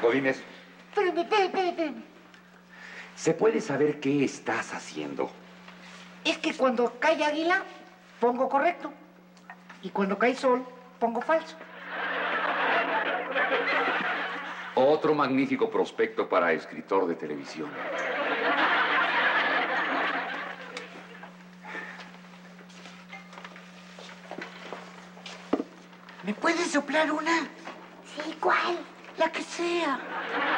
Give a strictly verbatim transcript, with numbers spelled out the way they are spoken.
Godínez. Espérame, espérame, espérame, espérame. ¿Se puede saber qué estás haciendo? Es que cuando cae águila, pongo correcto. Y cuando cae sol, pongo falso. Otro magnífico prospecto para escritor de televisión. ¿Me puedes soplar una? Sí, ¿cuál? La que sea.